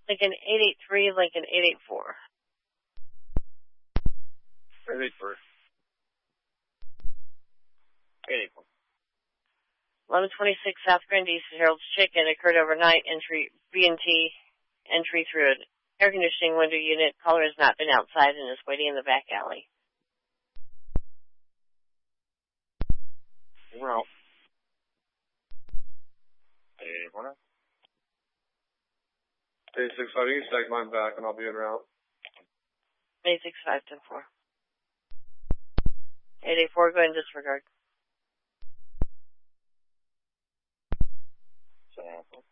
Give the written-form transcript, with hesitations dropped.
Lincoln 883, Lincoln 884. 883. 884. 1126 South Grand East Harold's Chicken occurred overnight. Entry B&T entry through an air conditioning window unit. Caller has not been outside and is waiting in the back alley. We're out. 884 now. 865, you can take mine back and I'll be en route. 865, 10-4. 884, go ahead and disregard. Sample.